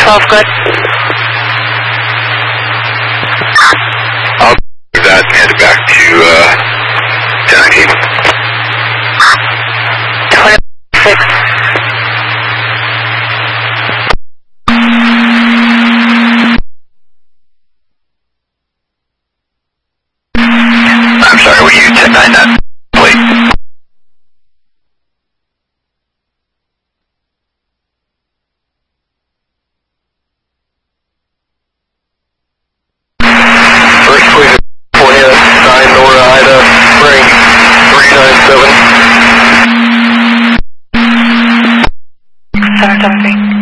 12, good. I'll do that and head back to 1019. 26. I'm sorry, will you 10-9 that, please? First please, 20, 9 Nora Ida, spring 397. 773.